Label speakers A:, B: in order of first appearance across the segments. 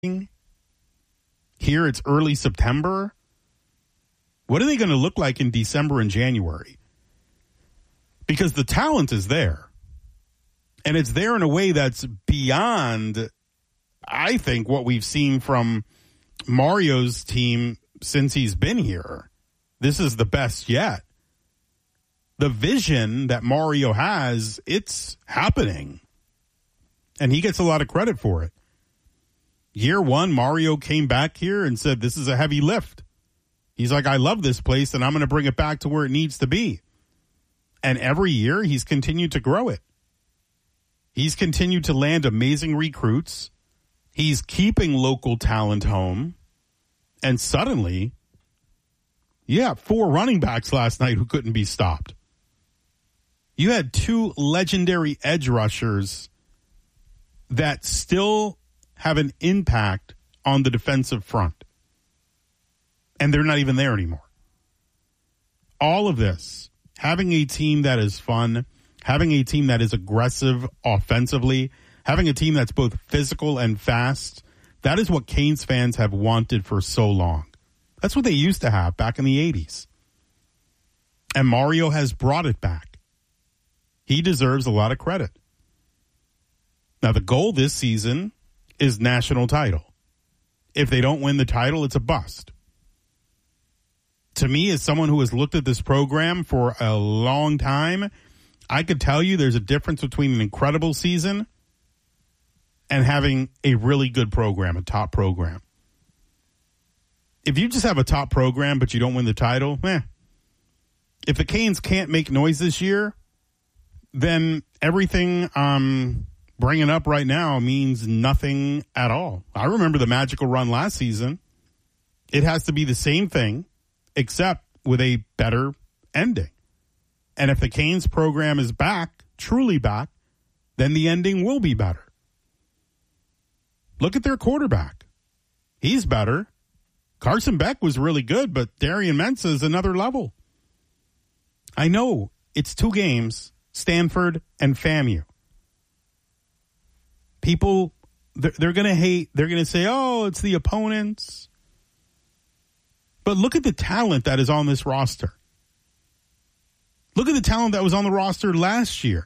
A: Here it's early September. What are they going to look like in December and January? Because the talent is there. And it's there in a way that's beyond, I think, what we've seen from Mario's team since he's been here. This is the best yet. The vision that Mario has, it's happening. And he gets a lot of credit for it. Year one, Mario came back here and said, this is a heavy lift. He's like, I love this place, and I'm going to bring it back to where it needs to be. And every year, he's continued to grow it. He's continued to land amazing recruits. He's keeping local talent home. And suddenly, 4 running backs last night who couldn't be stopped. You had 2 legendary edge rushers that still have an impact on the defensive front. And they're not even there anymore. All of this, having a team that is fun, having a team that is aggressive offensively, having a team that's both physical and fast, that is what Canes fans have wanted for so long. That's what they used to have back in the 80s. And Mario has brought it back. He deserves a lot of credit. Now, the goal this season is national title. If they don't win the title, it's a bust. To me, as someone who has looked at this program for a long time, I could tell you there's a difference between an incredible season and having a really good program, a top program. If you just have a top program but you don't win the title, If the Canes can't make noise this year, then everything I'm bringing up right now means nothing at all. I remember the magical run last season. It has to be the same thing, except with a better ending. And if the Canes program is back, truly back, then the ending will be better. Look at their quarterback. He's better. Carson Beck was really good, but Darian Mensah is another level. I know it's 2 games, Stanford and FAMU. People, they're going to hate. They're going to say, oh, it's the opponents. But look at the talent that is on this roster. Look at the talent that was on the roster last year.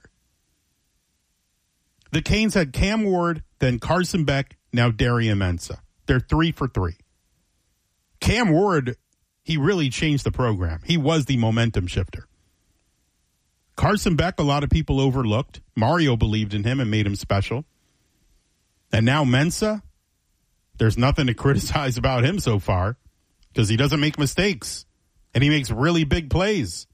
A: The Canes had Cam Ward, then Carson Beck, now Darian Mensah. They're 3 for 3. Cam Ward, he really changed the program. He was the momentum shifter. Carson Beck, a lot of people overlooked. Mario believed in him and made him special. And now Mensah, there's nothing to criticize about him so far because he doesn't make mistakes and he makes really big plays.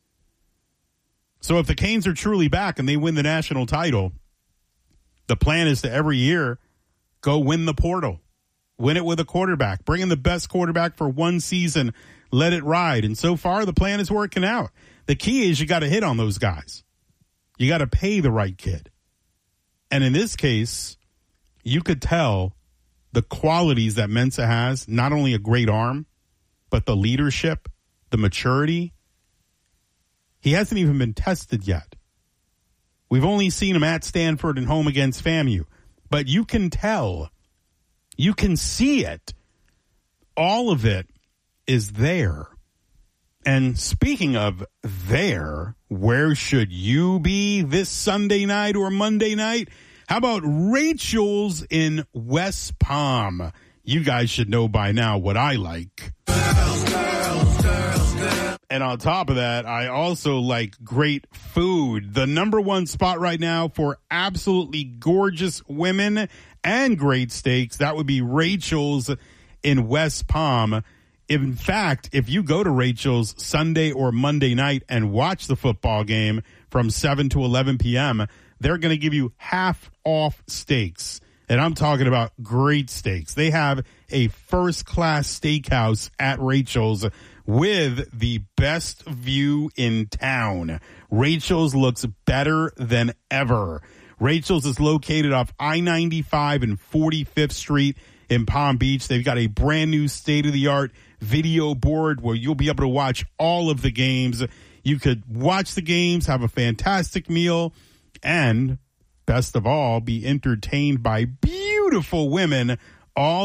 A: So if the Canes are truly back and they win the national title, the plan is to every year go win the portal, win it with a quarterback, bring in the best quarterback for one season, let it ride. And so far the plan is working out. The key is you got to hit on those guys. You got to pay the right kid. And in this case, you could tell the qualities that Mensah has, not only a great arm, but the leadership, the maturity. He hasn't even been tested yet. We've only seen him at Stanford and home against FAMU. But you can tell. You can see it. All of it is there. And speaking of there, where should you be this Sunday night or Monday night? How about Rachel's in West Palm? You guys should know by now what I like. Girls. And on top of that, I also like great food. The number one spot right now for absolutely gorgeous women and great steaks, that would be Rachel's in West Palm. In fact, if you go to Rachel's Sunday or Monday night and watch the football game from 7 to 11 p.m., they're going to give you half off steaks. And I'm talking about great steaks. They have a first-class steakhouse at Rachel's with the best view in town. Rachel's looks better than ever. Rachel's is located off I-95 and 45th Street in Palm Beach. They've got a brand new state-of-the-art video board where you'll be able to watch all of the games. You could watch the games, have a fantastic meal, and best of all, be entertained by beautiful women all